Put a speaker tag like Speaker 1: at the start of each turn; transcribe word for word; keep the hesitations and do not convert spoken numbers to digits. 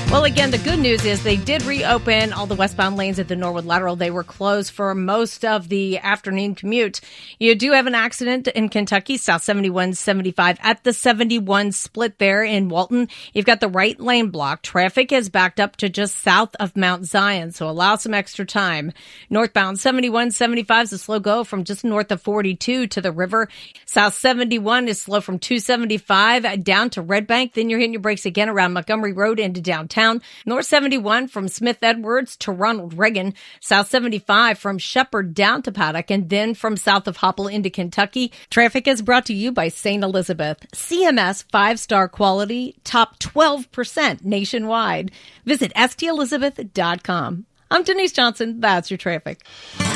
Speaker 1: Well, again, the good news is they did reopen all the westbound lanes at the Norwood Lateral. They were closed for most of the afternoon commute. You do have an accident in Kentucky, South seventy-one seventy-five at the seventy-one split there in Walton. You've got the right lane blocked. Traffic is backed up to just south of Mount Zion, so allow some extra time. Northbound seventy-one seventy-five is a slow go from just north of forty-two to the river. South seventy-one is slow from two seventy-five down to Red Bank. Then you're hitting your brakes again around Montgomery Road into downtown. North seventy-one from Smith Edwards to Ronald Reagan. South seventy-five from Shepherd down to Paddock, and then from south of Hopple into Kentucky. Traffic is brought to you by Saint Elizabeth. C M S five-star quality, top twelve percent nationwide. Visit S T Elizabeth dot com. I'm Denise Johnson. That's your traffic.